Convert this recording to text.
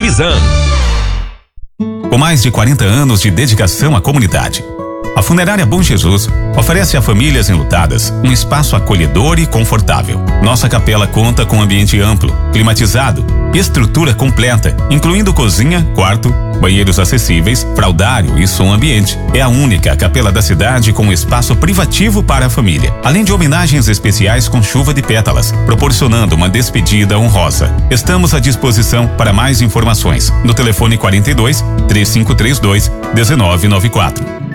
Trevisan. Com mais de 40 anos de dedicação à comunidade, a Funerária Bom Jesus oferece a famílias enlutadas um espaço acolhedor e confortável. Nossa capela conta com ambiente amplo, climatizado e estrutura completa, incluindo cozinha, quarto, banheiros acessíveis, fraldário e som ambiente. É a única capela da cidade com espaço privativo para a família, além de homenagens especiais com chuva de pétalas, proporcionando uma despedida honrosa. Estamos à disposição para mais informações no telefone 42 3532 1994.